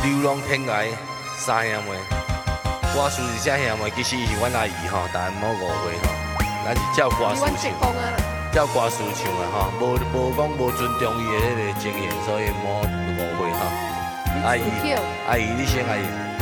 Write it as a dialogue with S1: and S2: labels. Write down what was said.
S1: 流浪天涯三兄妹，歌词是啥兄妹？其实是阮阿姨吼，大家莫误会吼，咱是照歌词唱，照歌词唱的吼，无讲无尊重伊的迄个经验，所以莫误会吼。阿姨，你先阿姨。